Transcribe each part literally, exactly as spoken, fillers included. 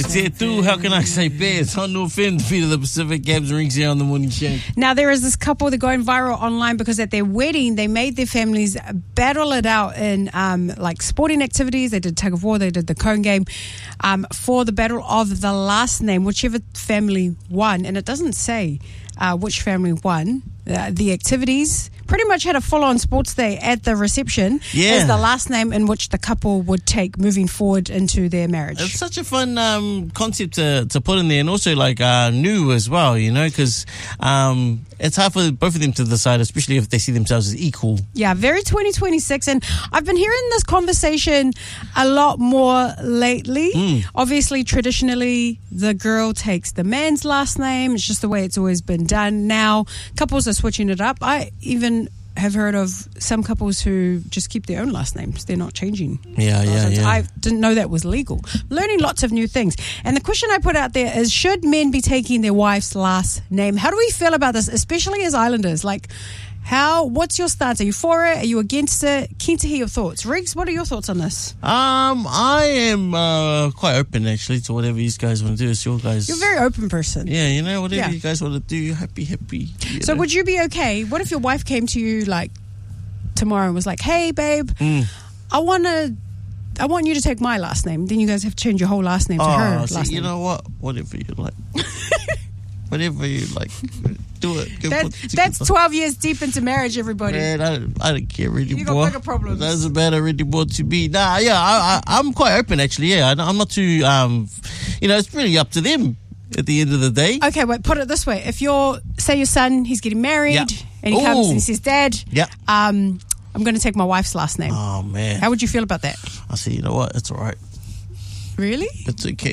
Te tu, how can I say pairs? On no offense, Peter the Pacific, Gabs and Rings here on the Morning Show. Now, there is this couple that are going viral online because at their wedding, they made their families battle it out in um, like sporting activities. They did tug of war, they did the cone game um, for the battle of the last name, whichever family won. And it doesn't say uh, which family won. Uh, the activities pretty much had a full-on sports day at the reception Yeah. as the last name in which the couple would take moving forward into their marriage. It's such a fun um, concept to, to put in there, and also like uh, new as well, you know, because um, it's hard for both of them to decide, especially if they see themselves as equal. Yeah, very twenty twenty-six. And I've been hearing this conversation a lot more lately. Mm. Obviously, traditionally, the girl takes the man's last name. It's just the way it's always been done. Now, couples are switching it up. I even have heard of some couples who just keep their own last names. They're not changing. Yeah, yeah, yeah. I didn't know that was legal. Learning lots of new things. And the question I put out there is, should men be taking their wife's last name? How do we feel about this, especially as islanders? Like, how, what's your stance? Are you for it? Are you against it? Keen to hear your thoughts. Riggs, what are your thoughts on this? Um, I am uh, quite open, actually, to whatever you guys want to do. It's your guys. You're a very open person. Yeah, you know, whatever Yeah. you guys want to do, happy, happy. You So know. would you be okay? What if your wife came to you like tomorrow and was like, hey, babe, Mm. I want to... I want you to take my last name. Then you guys have to change your whole last name to Oh, her see, last you name. know what? Whatever you like. Whatever you like. Do it. Go That, put it that's together. twelve years deep into marriage, everybody. Man, I don't, I don't care really You got more. bigger problems. Doesn't matter really more to me. Nah, yeah, I, I, I'm quite open actually. Yeah, I, I'm not too. Um, you know, it's really up to them at the end of the day. Okay, wait, put it this way. If you're, say your son, he's getting married, Yeah. and he comes Ooh. and he says, Dad, Yeah. um, I'm going to take my wife's last name. Oh man, How would you feel about that? I say, you know what? It's all right. Really? It's okay.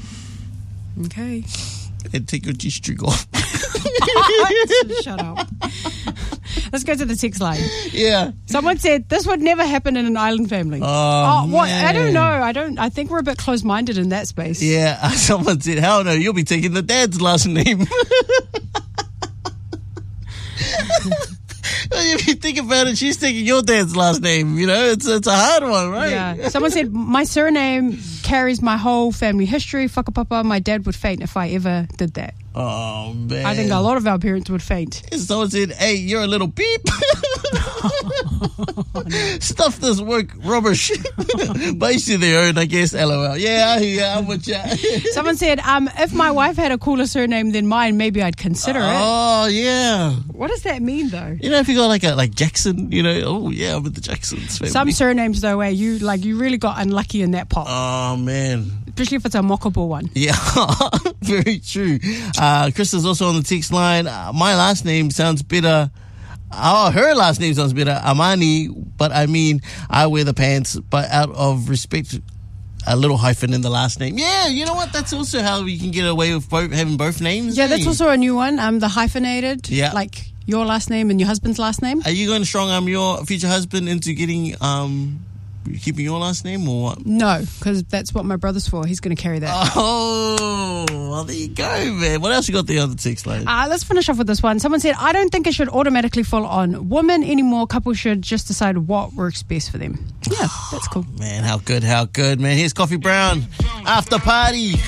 Okay. And take your G-string off. Shut up. Let's go to the text line. Yeah. Someone said this would never happen in an island family. Oh, what? I don't man. know. I don't. I think we're a bit close-minded in that space. Yeah. Someone said, "Hell no, you'll be taking the dad's last name." If you think about it, she's taking your dad's last name. You know, it's it's a hard one, right? Yeah. Someone said my surname carries my whole family history. Whakapapa, my dad would faint if I ever did that. Oh man. I think a lot of our parents would faint. Someone said, "Hey, you're a little beep." Stuff this work rubbish. But each to their own, I guess. LOL. Yeah, yeah, I'm with ya. Someone said, um, if my wife had a cooler surname than mine, maybe I'd consider it. Oh yeah. What does that mean, though? You know, if you got like a like Jackson, you know, oh yeah, I'm with the Jacksons family. Some surnames, though, where you like you really got unlucky in that pot, Oh man. especially if it's a mockable one. Yeah, very true. Uh, Chris is also on the text line. Uh, my last name sounds better. Oh, her last name sounds better. Amani, but I mean, I wear the pants, but out of respect, a little hyphen in the last name. Yeah, you know what? That's also how we can get away with both having both names. Yeah, eh? that's also a new one. Um, the hyphenated. Yeah. Like your last name and your husband's last name. Are you going to strong arm your future husband into getting um keeping your last name or what? No, because that's what my brother's for. He's going to carry that. Oh, well, there you go, man. What else you got there on the text line? Uh, let's finish off with this one. Someone said, I don't think it should automatically fall on women anymore. Couples should just decide what works best for them. Yeah, that's cool. Man, how good, how good, man. Here's Coffee Brown, After Party.